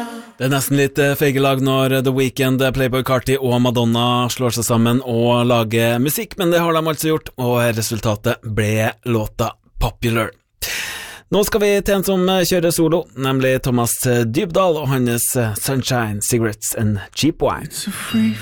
Det nesten litt feigelag når The Weeknd, Playboi Carti og Madonna slår seg sammen og lager musikk, men det har de altså gjort, og resultatet ble låta Popular. Nå skal vi til en som kjører solo, nemlig Thomas Dybdahl og hans Sunshine, Cigarettes and Cheap Wine. It's a free